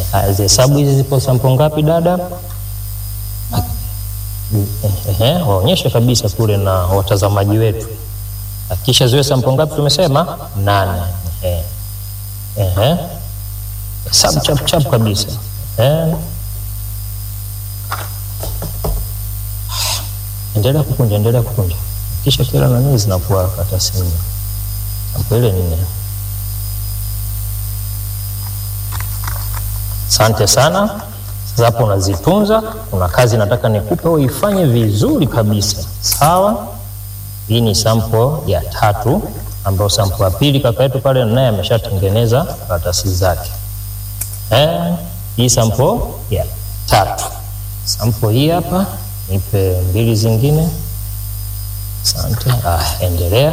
Hesabu hizi zipo sample ngapi dada? Waonyeshe kabisa kule na watazamaji wetu. Kisha ziwe sample ngapi tumesema? 8. Hesabu chap kabisa. Endelea kukunja. Kisha kila nani zinakuwa karatasi 4. Sample ile 4. Asante sana. Sasa hapo unazitunza. Kuna kazi nataka nikupe uifanye vizuri kabisa. Sawa? Hii ni sample ya 3 ambayo sample ya pili kaka yetu pale naye ameshatengeneza karatasi zake. Hii sample ya 3. Sample hii hapa nipe 2 zingine. Asante. Endelea.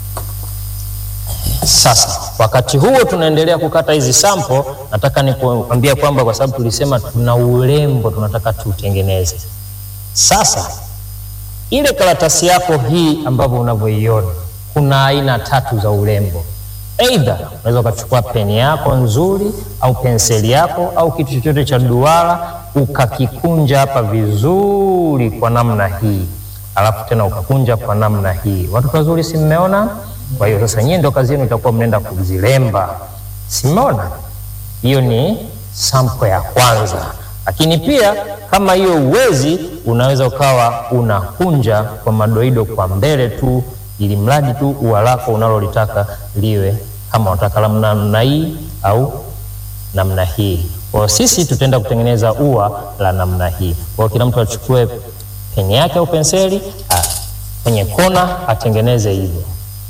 Sasa wakati huo tunaendelea kukata hizi sample, nataka nikuambia kwamba kwa sababu tulisema tuna urembo tunataka tutengeneze. Sasa ile karatasi yako hii ambavyo unavyoiona, kuna aina 3 za urembo. Either unaweza ukachukua peni yako nzuri au penseli yako au kitu chochote cha duara ukakikunja hapa vizuri kwa namna hii. Alafu tena ukakunja kwa namna hii. Watu wazuri si mmeona? Kwa hiyo sasa nyinyi ndio kazi yenu itakuwa mnaenda kuzilemba. Si mmeona? Hiyo ni sample ya kwanza. Lakini pia kama hiyo uwezi, unaweza ukawa unakunja kwa madoido kwa mbele tu, ili mradi tu ua lako unalolitaka liwe kama unataka namna hii au namna hii. Kwa sisi tutaenda kutengeneza ua la namna hii. Kwa kila mtu achukue peni yake au penseli, kwenye kona atengeneze hivyo.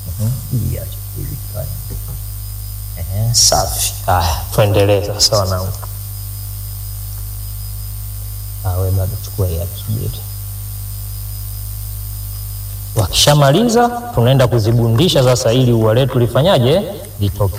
Safi. Tuendelee sasa wanangu. Wewe bado chukua hii hapa subiri. Wakishamaliza tunaenda kuzibundisha sasa ili ua letu lifanyaje? Litoke.